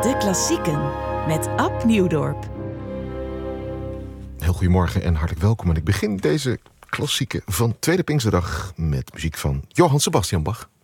De Klassieken met Ab Nieuwdorp. Heel goedemorgen en hartelijk welkom. En ik begin deze klassieken van Tweede Pinksterdag met muziek van Johann Sebastian Bach.